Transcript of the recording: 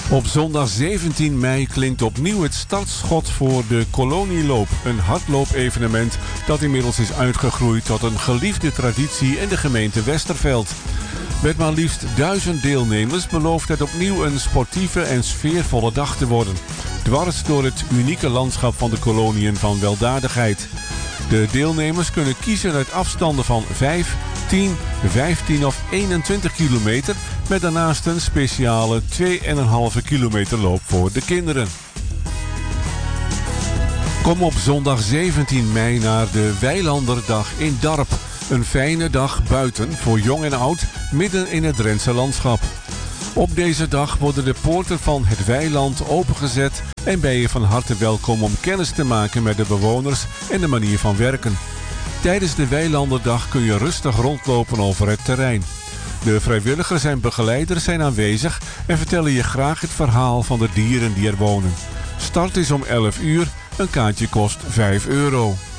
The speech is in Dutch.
Op zondag 17 mei klinkt opnieuw het startschot voor de Kolonieloop. Een hardloopevenement dat inmiddels is uitgegroeid tot een geliefde traditie in de gemeente Westerveld. Met maar liefst 1000 deelnemers belooft het opnieuw een sportieve en sfeervolle dag te worden. Dwars door het unieke landschap van de koloniën van weldadigheid. De deelnemers kunnen kiezen uit afstanden van 5, 10, 15 of 21 kilometer... met daarnaast een speciale 2,5 kilometer loop voor de kinderen. Kom op zondag 17 mei naar de Weilanderdag in Darp. Een fijne dag buiten voor jong en oud, midden in het Drentse landschap. Op deze dag worden de poorten van het weiland opengezet en ben je van harte welkom om kennis te maken met de bewoners en de manier van werken. Tijdens de Weilanderdag kun je rustig rondlopen over het terrein. De vrijwilligers en begeleiders zijn aanwezig en vertellen je graag het verhaal van de dieren die er wonen. Start is om 11 uur, een kaartje kost €5.